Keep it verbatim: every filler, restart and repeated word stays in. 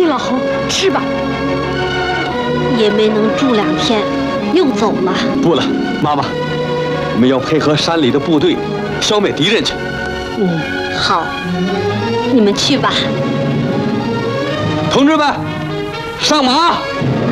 老侯，吃吧。 也没能住两天，又走了。 不了，妈妈，我们要配合山里的部队，消灭敌人去。 嗯，好，你们去吧。 同志们，上马！